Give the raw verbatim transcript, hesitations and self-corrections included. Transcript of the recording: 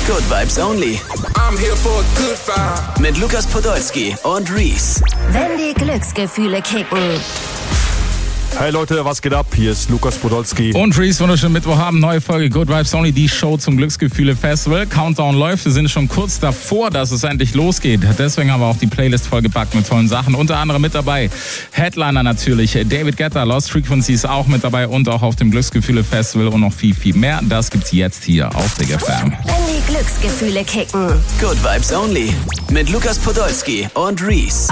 Good Vibes Only. I'm here for a good vibe. Mit Lukas Podolski und Reese. Wenn die Glücksgefühle kicken. Hey Leute, was geht ab? Hier ist Lukas Podolski. Und Reese, wunderschönen Mittwochabend, neue Folge Good Vibes Only, die Show zum Glücksgefühle Festival. Countdown läuft, wir sind schon kurz davor, dass es endlich losgeht. Deswegen haben wir auch die Playlist vollgepackt mit tollen Sachen. Unter anderem mit dabei Headliner natürlich, David Guetta, Lost Frequencies auch mit dabei und auch auf dem Glücksgefühle Festival und noch viel, viel mehr. Das gibt's jetzt hier auf Big F M. Wenn die Glücksgefühle kicken. Good Vibes Only. Mit Lukas Podolski und Reese.